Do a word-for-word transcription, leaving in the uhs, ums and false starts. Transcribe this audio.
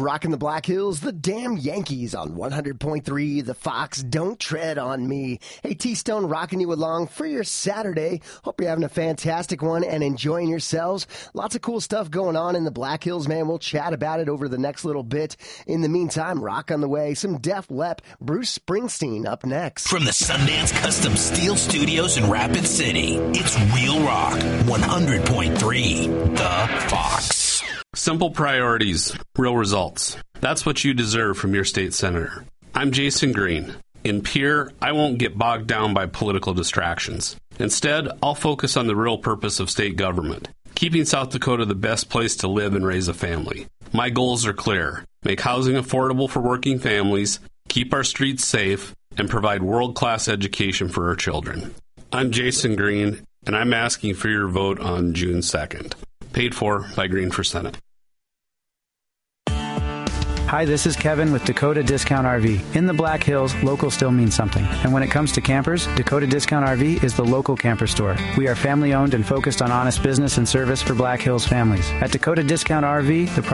rocking the Black Hills, the damn Yankees on one hundred point three, the Fox, Don't Tread on Me. Hey, T-Stone rocking you along for your Saturday. Hope you're having a fantastic one and enjoying yourselves. Lots of cool stuff going on in the Black Hills, man. We'll chat about it over the next little bit. In the meantime, rock on the way. Some Def Lep, Bruce Springsteen up next. From the Sundance Custom Steel Studios in Rapid City, it's Real Rock one hundred point three, the Fox. Simple priorities, real results. That's what you deserve from your state senator. I'm Jason Green. In Pierre, I won't get bogged down by political distractions. Instead, I'll focus on the real purpose of state government, keeping South Dakota the best place to live and raise a family. My goals are clear. Make housing affordable for working families, keep our streets safe, and provide world-class education for our children. I'm Jason Green, and I'm asking for your vote on June second. Paid for by Green for Senate. Hi, this is Kevin with Dakota Discount R V. In the Black Hills, local still means something. And when it comes to campers, Dakota Discount R V is the local camper store. We are family-owned and focused on honest business and service for Black Hills families. At Dakota Discount R V, the price